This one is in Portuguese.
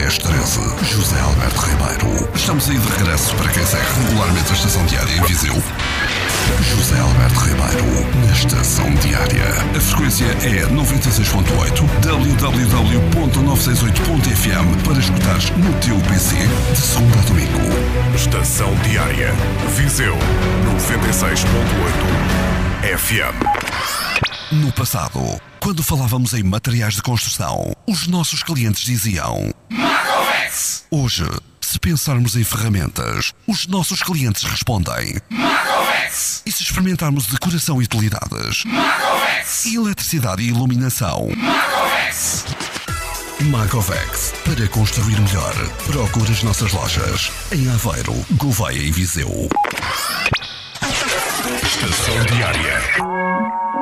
1013, José Alberto Ribeiro. Estamos aí de regresso para quem segue regularmente a Estação Diária em Viseu. José Alberto Ribeiro, na Estação Diária. A frequência é 96.8, www.968.fm para escutares no teu PC de segunda a domingo. Estação Diária, Viseu 96.8 FM. No passado, quando falávamos em materiais de construção, os nossos clientes diziam Macovex. Hoje, se pensarmos em ferramentas, os nossos clientes respondem Macovex. E se experimentarmos decoração e utilidades, Macovex. E eletricidade e iluminação, Macovex. Macovex. Para construir melhor, procure as nossas lojas em Aveiro, Gouveia e Viseu. Estação Diária.